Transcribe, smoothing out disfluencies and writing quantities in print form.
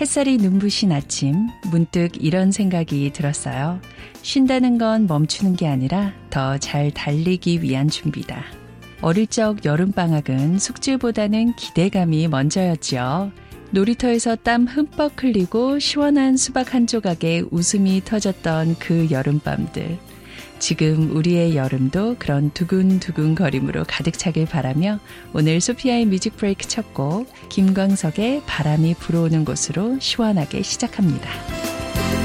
햇살이 눈부신 아침, 문득 이런 생각이 들었어요. 쉰다는 건 멈추는 게 아니라 더 잘 달리기 위한 준비다. 어릴 적 여름방학은 숙제보다는 기대감이 먼저였지요. 놀이터에서 땀 흠뻑 흘리고 시원한 수박 한 조각에 웃음이 터졌던 그 여름밤들. 지금 우리의 여름도 그런 두근두근 거림으로 가득 차길 바라며 오늘 소피아의 뮤직 브레이크 첫 곡 김광석의 바람이 불어오는 곳으로 시원하게 시작합니다.